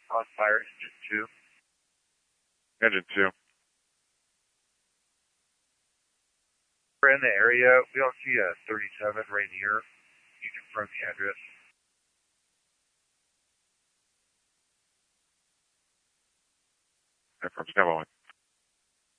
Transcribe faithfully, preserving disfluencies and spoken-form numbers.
On fire, engine two. Engine two. We're in the area. We don't see a thirty-seven Rainier. You confirm the address. Confirm, stand by one.